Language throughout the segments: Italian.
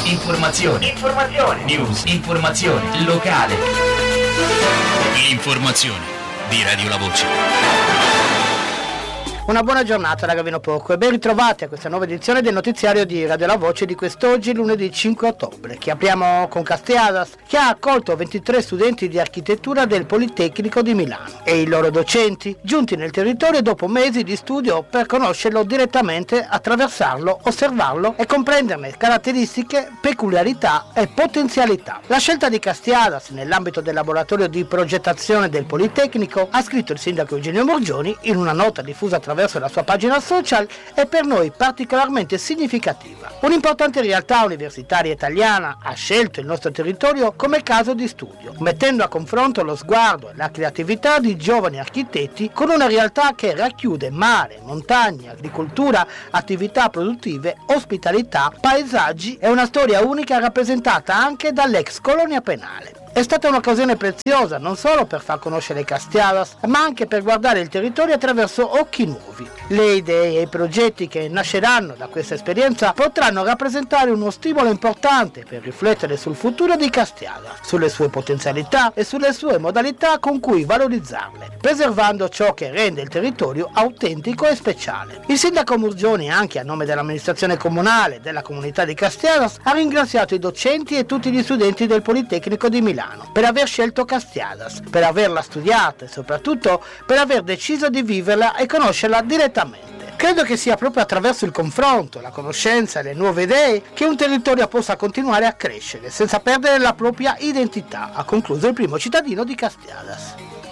Informazione. News. Informazione. Locale. L'informazione di Radio La Voce. Una buona giornata da Gavino Porco e ben ritrovati a questa nuova edizione del notiziario di Radio La Voce di quest'oggi, lunedì 5 ottobre, che apriamo con Castiadas, che ha accolto 23 studenti di architettura del Politecnico di Milano e i loro docenti, giunti nel territorio dopo mesi di studio per conoscerlo direttamente, attraversarlo, osservarlo e comprenderne caratteristiche, peculiarità e potenzialità. La scelta di Castiadas nell'ambito del laboratorio di progettazione del Politecnico, ha scritto il sindaco Eugenio Morgioni in una nota diffusa attraverso la sua pagina social, è per noi particolarmente significativa. Un'importante realtà universitaria italiana ha scelto il nostro territorio come caso di studio, mettendo a confronto lo sguardo e la creatività di giovani architetti con una realtà che racchiude mare, montagne, agricoltura, attività produttive, ospitalità, paesaggi e una storia unica rappresentata anche dall'ex colonia penale. È stata un'occasione preziosa non solo per far conoscere Castiadas, ma anche per guardare il territorio attraverso occhi nuovi. Le idee e i progetti che nasceranno da questa esperienza potranno rappresentare uno stimolo importante per riflettere sul futuro di Castiadas, sulle sue potenzialità e sulle sue modalità con cui valorizzarle, preservando ciò che rende il territorio autentico e speciale. Il sindaco Morgioni, anche a nome dell'amministrazione comunale e della comunità di Castiadas, ha ringraziato i docenti e tutti gli studenti del Politecnico di Milano per aver scelto Castiadas, per averla studiata e soprattutto per aver deciso di viverla e conoscerla direttamente. Credo che sia proprio attraverso il confronto, la conoscenza e le nuove idee che un territorio possa continuare a crescere senza perdere la propria identità, ha concluso il primo cittadino di Castiadas.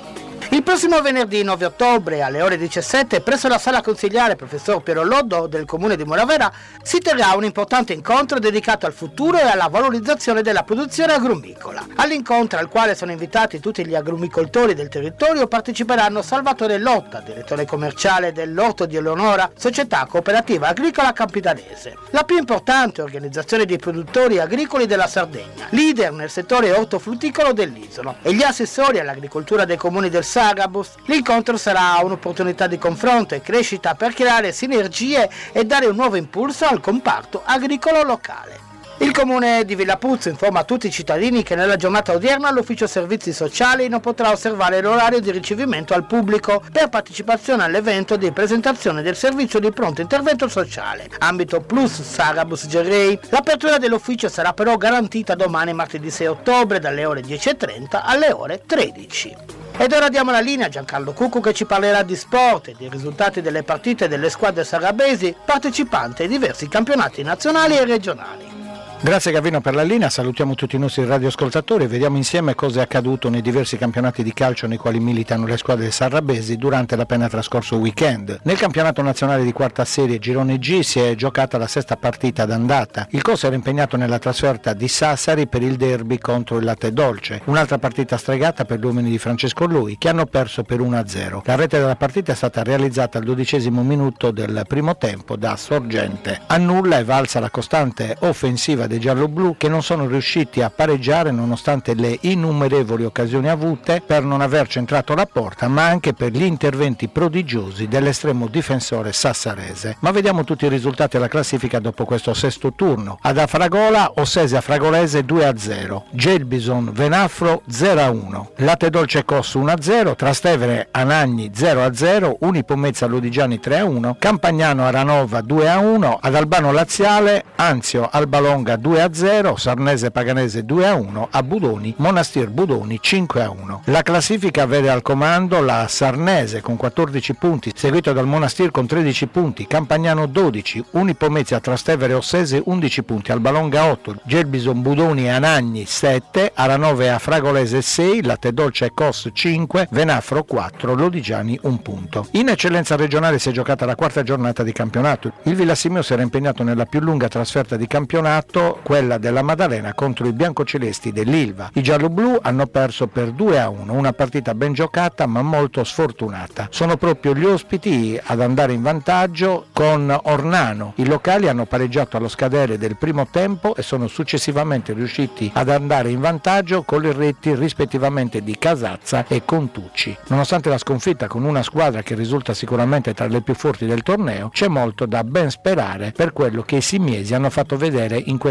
Il prossimo venerdì 9 ottobre alle ore 17 presso la sala consigliare professor Piero Loddo del comune di Moravera si terrà un importante incontro dedicato al futuro e alla valorizzazione della produzione agrumicola. All'incontro, al quale sono invitati tutti gli agrumicoltori del territorio, parteciperanno Salvatore Lotta, direttore commerciale dell'Orto di Eleonora, società cooperativa agricola campidanese, la più importante organizzazione di produttori agricoli della Sardegna, leader nel settore ortofrutticolo dell'isola, e gli assessori all'agricoltura dei comuni del Sarabus. L'incontro sarà un'opportunità di confronto e crescita per creare sinergie e dare un nuovo impulso al comparto agricolo locale. Il comune di Villapuzzo informa tutti i cittadini che nella giornata odierna l'ufficio servizi sociali non potrà osservare l'orario di ricevimento al pubblico per partecipazione all'evento di presentazione del servizio di pronto intervento sociale, ambito Plus Sarabus Gerrei. L'apertura dell'ufficio sarà però garantita domani martedì 6 ottobre dalle ore 10:30 alle ore 13. Ed ora diamo la linea a Giancarlo Cuccu che ci parlerà di sport e dei risultati delle partite delle squadre sarabesi partecipanti ai diversi campionati nazionali e regionali. Grazie Gavino per la linea, salutiamo tutti i nostri radioascoltatori e vediamo insieme cosa è accaduto nei diversi campionati di calcio nei quali militano le squadre sarabesi durante l'appena trascorso weekend. Nel campionato nazionale di quarta serie Girone G si è giocata la sesta partita d'andata. Il COS era impegnato nella trasferta di Sassari per il derby contro il Latte Dolce, un'altra partita stregata per gli uomini di Francesco Lui che hanno perso per 1-0. La rete della partita è stata realizzata al 12° minuto del primo tempo da Sorgente. A nulla è valsa la costante offensiva dei gialloblu che non sono riusciti a pareggiare nonostante le innumerevoli occasioni avute per non aver centrato la porta, ma anche per gli interventi prodigiosi dell'estremo difensore sassarese. Ma vediamo tutti i risultati della classifica dopo questo sesto turno. Ad Afragola, Ossesia Fragolese 2-0, Gelbison Venafro 0-1, Latte Dolce Cos 1-0, Trastevere Anagni 0-0, Unipomezza Lodigiani 3-1, Campagnano Aranova 2-1, ad Albano Laziale Anzio Albalonga 2-0, Sarnese Paganese 2-1, a Budoni Monastir Budoni 5-1. La classifica vede al comando la Sarnese con 14 punti, seguito dal Monastir con 13 punti, Campagnano 12, Unipomezia Trastevere Ossese 11 punti, Albalonga 8, Gelbison Budoni e Anagni 7, Aranove a Fragolese 6, Latte Dolce e Cos 5, Venafro 4, Lodigiani 1 punto. In eccellenza regionale si è giocata la quarta giornata di campionato. Il Villassimio si era impegnato nella più lunga trasferta di campionato, quella della Maddalena contro i biancocelesti dell'Ilva. I gialloblu hanno perso per 2-1, una partita ben giocata ma molto sfortunata. Sono proprio gli ospiti ad andare in vantaggio con Ornano. I locali hanno pareggiato allo scadere del primo tempo e sono successivamente riusciti ad andare in vantaggio con le reti rispettivamente di Casazza e Contucci. Nonostante la sconfitta con una squadra che risulta sicuramente tra le più forti del torneo, c'è molto da ben sperare per quello che i simiesi hanno fatto vedere in questo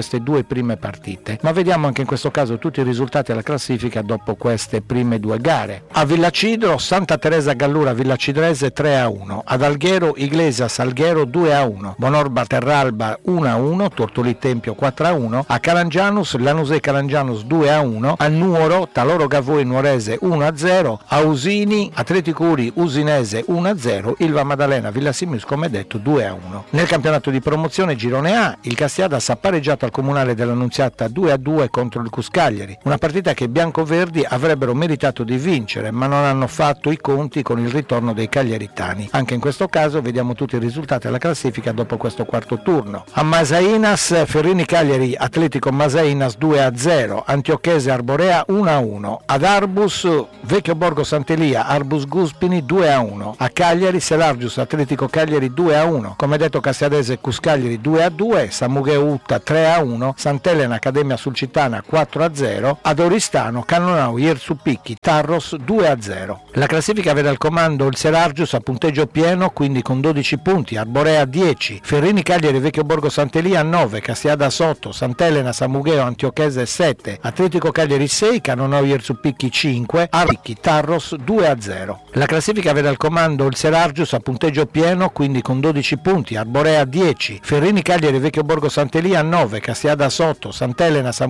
queste due prime partite. Ma vediamo anche in questo caso tutti i risultati alla classifica dopo queste prime due gare. A Villacidro, Santa Teresa Gallura Villacidrese 3-1, ad Alghero Iglesias Alghero 2-1, Bonorba Terralba 1-1, Tortolì Tempio 4-1, a Calangianus Lanusei Calangianus 2-1, a Nuoro Taloro Gavoi Nuorese 1-0, a Usini Atletico Uri Usinese 1-0, Ilva Maddalena Villasimus come detto 2-1. Nel campionato di promozione Girone A, il Castiadas ha pareggiato al Comunale dell'Annunziata 2-2 contro il Cuscagliari, una partita che i biancoverdi avrebbero meritato di vincere, ma non hanno fatto i conti con il ritorno dei cagliaritani. Anche in questo caso vediamo tutti i risultati alla classifica dopo questo quarto turno. A Masainas Ferrini Cagliari Atletico Masainas 2-0, Antiochese Arborea 1-1, ad Arbus Vecchio Borgo Sant'Elia Arbus Guspini 2-1, a Cagliari Selargius Atletico Cagliari 2-1, come detto Castiadese Cuscagliari 2-2, Samugheo Utta 3-1, Sant'Elena Accademia Sulcitana 4-0, ad Oristano Cannonau Iersupicchi Tarros 2-0. La classifica vede al comando il Selargius a punteggio pieno, quindi con 12 punti, Arborea 10, Ferrini Cagliari Vecchio Borgo Sant'Elia 9, Castiadas 8, Sant'Elena Samugheo Antiochese 7, Atletico Cagliari 6, Cannonau Iersupicchi 5, Arpicchi Tarros 2-0. La classifica vede al comando il Selargius a punteggio pieno, quindi con 12 punti, Arborea 10, Ferrini Cagliari Vecchio Borgo Sant'Elia 9, Castiadas 8, Sant'Elena Samugheo